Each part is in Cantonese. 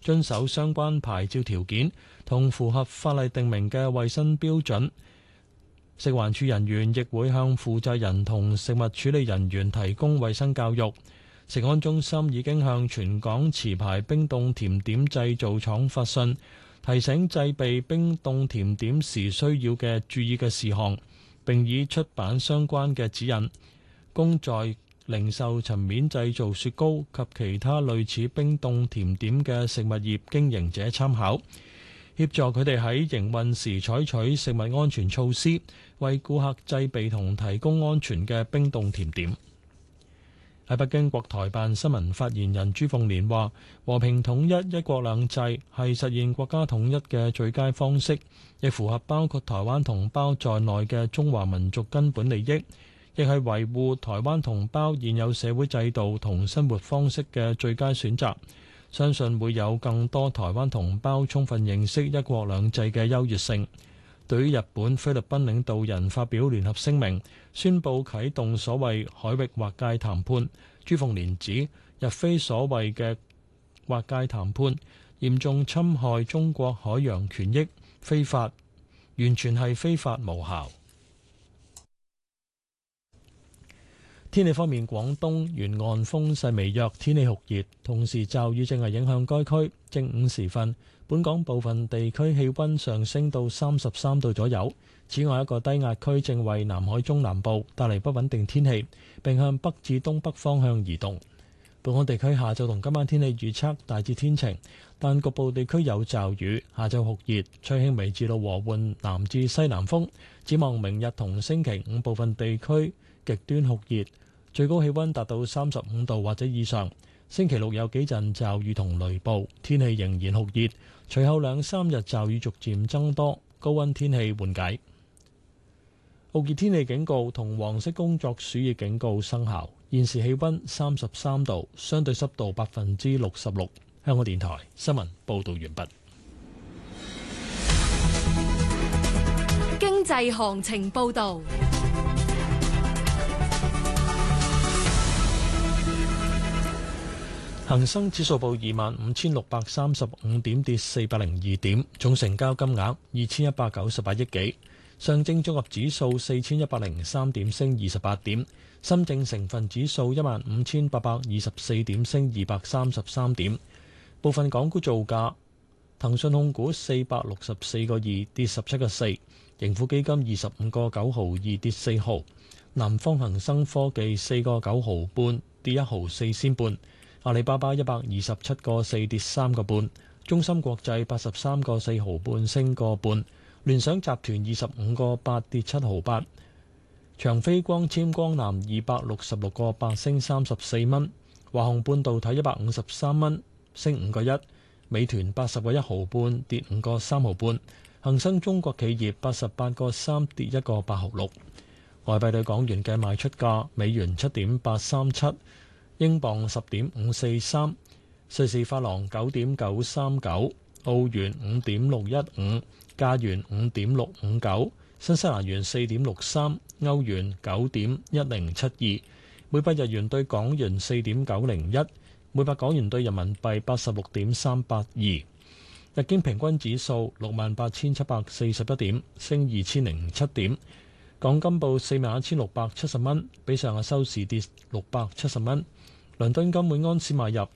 遵守相關牌照條件同符合法例定明嘅衛生標準。食環署人員亦會向負責人同食物處理人員提供衛生教育。食安中心已經向全港持牌冰凍甜點製造廠發信，提醒製備冰凍甜點時需要嘅注意嘅事項，並已出版相關嘅指引，供在零售層面製造雪糕及其他類似冰凍甜點嘅食物業經營者參考，協助佢哋喺營運時採取食物安全措施，為顧客製備同提供安全嘅冰凍甜點。喺北京，國台辦新聞發言人朱鳳蓮話：和平統一、一國兩制係實現國家統一嘅最佳方式，亦符合包括台灣同胞在內嘅中華民族根本利益，亦係維護台灣同胞現有社會制度同生活方式嘅最佳選擇。相信會有更多台灣同胞充分認識一國兩制嘅優越性。對於日本、菲律賓領導人發表聯合聲明，宣布啟動所謂海域劃界談判，朱鳳蓮指日非所謂嘅劃界談判嚴重侵害中國海洋權益，非法，完全係非法無效。天氣方面，廣東沿岸風勢微弱，天氣酷熱，同時驟雨正係影響該區。正午時分，本港部分地區氣溫上升到33度左右。此外，一個低壓區正為南海中南部帶嚟不穩定天氣，並向北至東北方向移動。本港地區下晝同今晚天氣預測大致天晴，但局部地區有驟雨。下晝酷熱，吹輕微至到和緩南至西南風。展望明日同星期五，部分地區極端酷熱，最高氣溫達到35度或者以上。星期六有幾陣驟雨同雷暴，天氣仍然酷熱。隨後2-3日驟雨逐漸增多，高溫天氣緩解。酷熱天氣警告同黃色工作暑熱警告生效。現時氣溫33度，相對濕度66%。香港電台新聞報道完畢。 經濟行情報道。 恒生指數報25,635點，跌402點，總成交金額2198億幾。上證綜合指數4103點，升28點。深證成分指數15,824點，升233點。部分港股造價：騰訊控股464個2，跌17個4；盈富基金25個9毫2，跌4毫；南方恒生科技4個9毫半，跌1毫4仙半。阿里巴巴127個4，跌3個半，中芯國際83個4毫半，升個半，聯想集團25個8，跌7毫8，長飛光纖光南266個8，升34蚊，華虹半導體153蚊，升5個1，美團80個1毫半，跌5個3毫半，恒生中國企業88個3，跌1個8毫6。外幣對港元嘅賣出價：美元7.837。英鎊10.543，瑞士法郎9.939，澳元5.615，加元5.659，新西蘭元4.63，歐元9.1072，每百日元對港元4.901，每百港元對人民幣86.382。日經平均指數68,741點，升2007點。港金報41,670蚊，比上日收市跌670蚊。倫敦金每安士買入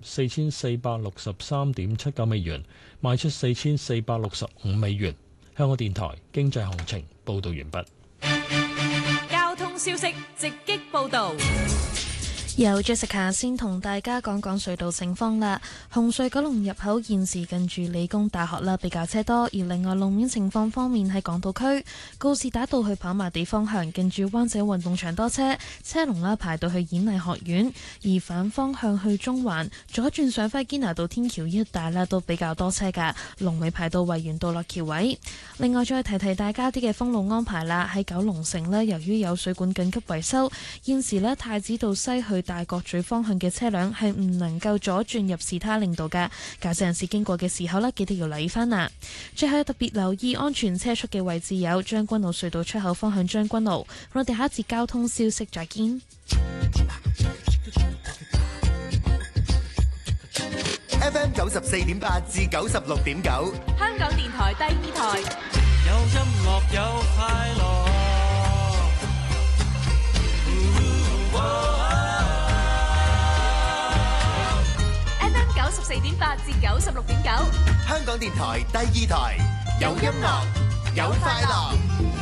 4463.79美元，賣出4465美元。香港電台經濟行情報道完畢。 交通消息直擊報道。 由 Jessica 先同大家講講隧道情況啦。紅隧九龍入口現時近住理工大學啦，比較車多。而另外路面情況方面，喺港島區告士打道去跑馬地方向，近住灣仔運動場多車，車龍啦排到去演藝學院。而反方向去中環左轉上返堅拿道天橋一帶啦，都比較多車噶，龍尾排到維園道落橋位。另外再提提大家啲嘅封路安排啦。喺九龍城呢，由於有水管緊急維修，現時呢太子道西去大角咀方向嘅車輛係唔能夠左轉入士他令道嘅，駕駛人士經過嘅時候呢，記得要留意翻啦。最後特別留意安全車速嘅位置有將軍澳隧道出口方向將軍澳。我哋下一節交通消息再見。 FM 94.8至96.9， 香港電台第二台。 有音樂有快樂。 FM 94.8至96.9， 香港電台第二台，有音樂有快樂。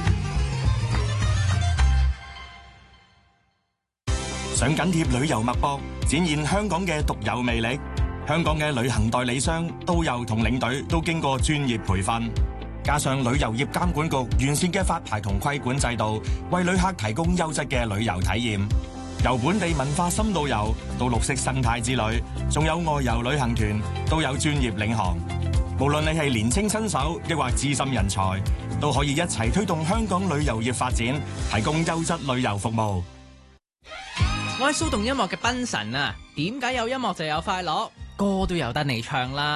想緊貼旅遊脈搏，展現香港嘅獨有魅力。香港嘅旅行代理商、導遊同領隊都經過專業培訓，加上旅遊業監管局完善嘅發牌同規管制度，為旅客提供優質嘅旅遊體驗。由本地文化深度遊到綠色生態之旅，仲有外遊旅行團，都有專業領航。無論你係年青新手，抑或資深人才，都可以一齊推動香港旅遊業發展，提供優質旅遊服務。 我係騷動音樂嘅賓神啊，點解有音樂就有快樂？歌都有得你唱啦。